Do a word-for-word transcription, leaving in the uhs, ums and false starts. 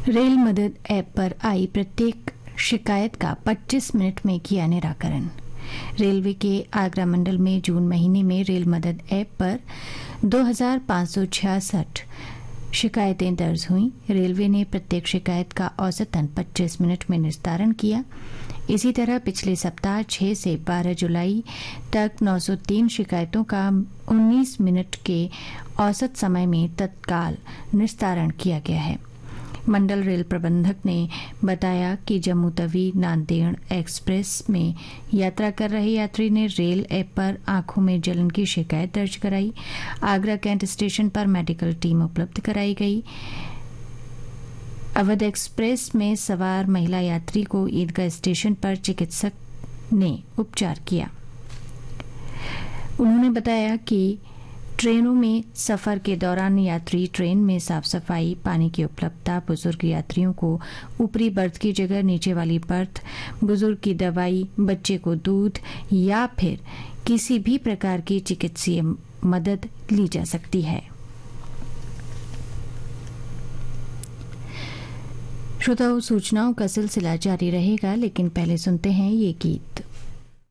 Rail मदद app पर आई प्रत्येक शिकायत का पच्चीस मिनट में किया निराकरण। रेलवे के आगरा मंडल में जून महीने में रेल मदद ऐप पर दो हजार पाँच सौ छियासठ शिकायतें दर्ज हुई। रेलवे ने प्रत्येक शिकायत का औसतन पच्चीस मिनट में निस्तारण किया। इसी तरह पिछले सप्ताह छह से बारह जुलाई तक नौ सौ तीन शिकायतों का उन्नीस मिनट के औसत समय में तत्काल निस्तारण किया गया है। मंडल रेल प्रबंधक ने बताया कि जम्मू तवी नांदेड़ एक्सप्रेस में यात्रा कर रहे यात्री ने रेल ऐप पर आंखों में जलन की शिकायत दर्ज कराई। आगरा कैंट स्टेशन पर मेडिकल टीम उपलब्ध कराई गई। अवध एक्सप्रेस में सवार महिला यात्री को ईदगाह स्टेशन पर चिकित्सक ने उपचार किया। उन्होंने बताया कि ट्रेनों में सफर के दौरान यात्री ट्रेन में साफ सफाई, पानी की उपलब्धता, बुजुर्ग यात्रियों को ऊपरी बर्थ की जगह नीचे वाली बर्थ, बुजुर्ग की दवाई, बच्चे को दूध या फिर किसी भी प्रकार की चिकित्सीय मदद ली जा सकती है। श्रोताओं, सूचनाओं का सिलसिला जारी रहेगा, लेकिन पहले सुनते हैं ये गीत।